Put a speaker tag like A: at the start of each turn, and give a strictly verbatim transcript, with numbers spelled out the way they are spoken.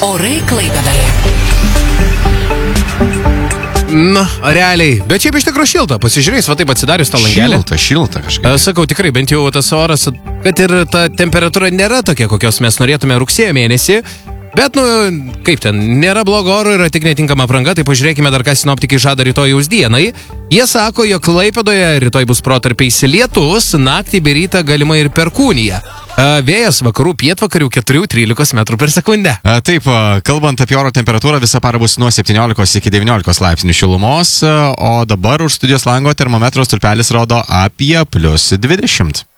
A: Orai Klaipėdoje.
B: Na, realiai. Bet šiaip iš tikrųjų šilta. Pasižiūrėjus, va taip atsidarius tą langelį.
C: Šilta, šilta kažkaip.
B: E, Sakau, tikrai, bent jau tas oras, kad ir ta temperatūra nėra tokia, kokios mes norėtume rugsėjo mėnesį. Bet, nu, kaip ten, nėra blogo oro, yra tik netinkama apranga, tai pažiūrėkime dar, ką sinoptikai žada rytojaus dienai. Jie sako, jog Klaipėdoje rytoj bus protarpiais lietus, naktį bei rytą galima ir perkūnija. Vėjas vakarų pietvakarių keturi trylika metrų per sekundę.
C: A, taip, a, kalbant apie oro temperatūrą, visą parą bus nuo septyniolikos iki devyniolikos laipsnių šilumos, a, o dabar už studijos lango termometro stulpelis rodo apie plius dvidešimt.